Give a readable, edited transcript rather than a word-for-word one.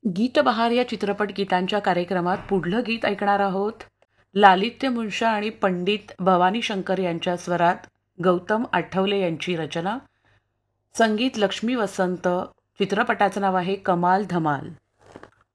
गीतबहार या चित्रपट गीतांच्या कार्यक्रमात पुढलं गीत ऐकणार आहोत. लालित्य मुंशा आणि पंडित भवानी शंकर यांच्या स्वरात गौतम आठवले यांची रचना. संगीत लक्ष्मी वसंत. चित्रपटाचं नाव आहे कमाल धमाल.